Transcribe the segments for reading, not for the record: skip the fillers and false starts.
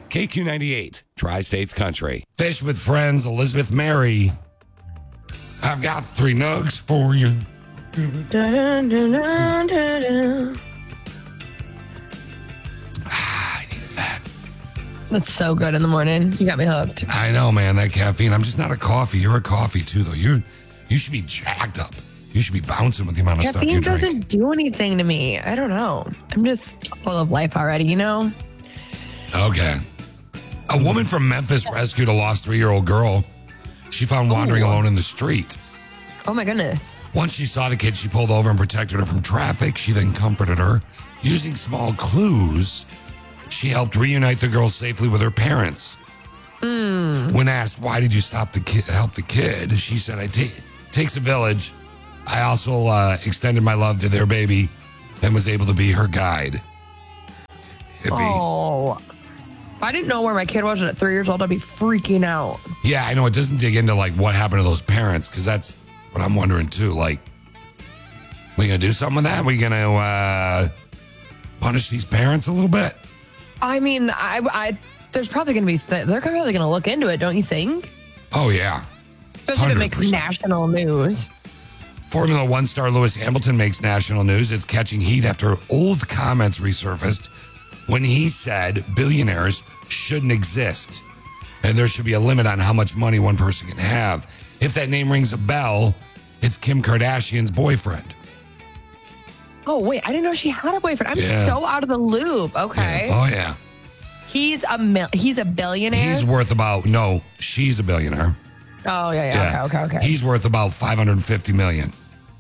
KQ98, Tri-States Country. Fish with Friends, Elizabeth Mary. I've got 3 nugs for you. Dun, dun, dun, dun, dun. I needed that. That's so good in the morning. You got me hooked. I know, man, that caffeine. I'm just not a coffee. You're a coffee, too, though. You should be jacked up. You should be bouncing with the amount of stuff you Caffeine drink. doesn't do anything to me. I don't know. I'm just full of life already, you know? Okay. A woman from Memphis rescued a lost 3-year-old girl she found wandering alone in the street. Oh, my goodness. Once she saw the kid, she pulled over and protected her from traffic. She then comforted her. Using small clues, she helped reunite the girl safely with her parents. When asked, why did you stop to help the kid? She said, takes a village. I also extended my love to their baby and was able to be her guide. Hippie. Oh, if I didn't know where my kid was at 3 years old, I'd be freaking out. Yeah, I know. It doesn't dig into like what happened to those parents, because that's what I'm wondering too. Like, we gonna do something with that? We gonna punish these parents a little bit? I mean, there's probably going to be, they're probably going to look into it, don't you think? Oh yeah, Especially if it makes 100%. national news. Formula One star Lewis Hamilton makes national news. It's catching heat after old comments resurfaced when he said billionaires shouldn't exist and there should be a limit on how much money one person can have. If that name rings a bell, it's Kim Kardashian's boyfriend. Oh, wait, I didn't know she had a boyfriend. I'm Yeah. so out of the loop. Okay. Yeah. Oh yeah. He's a billionaire? He's worth about, no, she's a billionaire. Oh, yeah. Okay. He's worth about $550 million.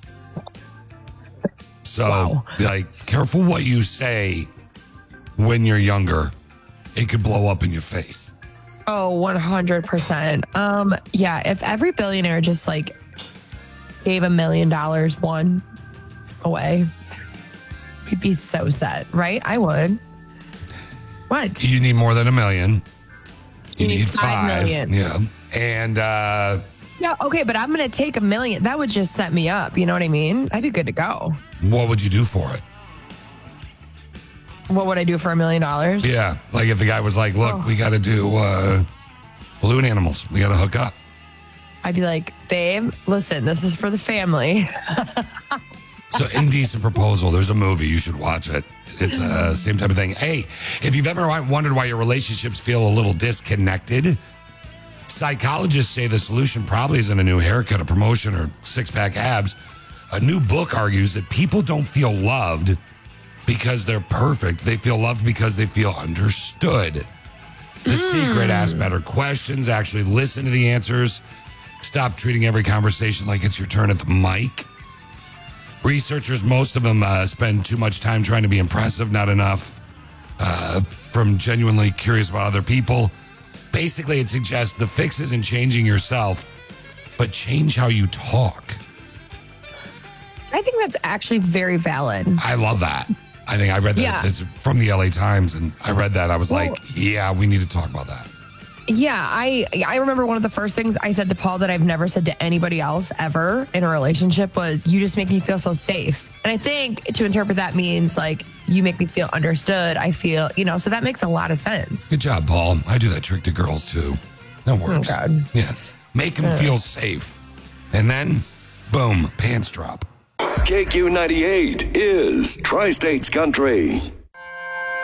So, Wow. like, careful what you say when you're younger. It could blow up in your face. Oh, 100%. Yeah, if every billionaire just like gave $1 million one away, we'd be so set, right? I would. What? You need more than $1 million. You need 5 million. Yeah. And Yeah, okay, but I'm going to take $1 million. That would just set me up. You know what I mean? I'd be good to go. what would you do for it? What would I do for $1 million? Yeah. Like if the guy was like, look, we got to do balloon animals. We got to hook up. I'd be like, babe, listen, this is for the family. So Indecent Proposal, there's a movie. You should watch it. It's same type of thing. Hey, if you've ever wondered why your relationships feel a little disconnected, psychologists say the solution probably isn't a new haircut, a promotion, or six-pack abs. A new book argues that people don't feel loved because they're perfect. They feel loved because they feel understood. The secret: ask better questions, actually listen to the answers, stop treating every conversation like it's your turn at the mic. Researchers, most of them spend too much time trying to be impressive, not enough from genuinely curious about other people. Basically, it suggests the fix isn't changing yourself, but change how you talk. I think that's actually very valid. I love that. I think I read that. Yeah. It's from the LA Times, and I read that. I was Well- like, yeah, we need to talk about that. Yeah, I remember one of the first things I said to Paul that I've never said to anybody else ever in a relationship was, you just make me feel so safe. And I think to interpret that means like, you make me feel understood. I feel, so that makes a lot of sense. Good job, Paul. I do that trick to girls, too. That works. Oh, God. Yeah. Make them feel safe. And then, boom, pants drop. KQ98 is Tri-States Country.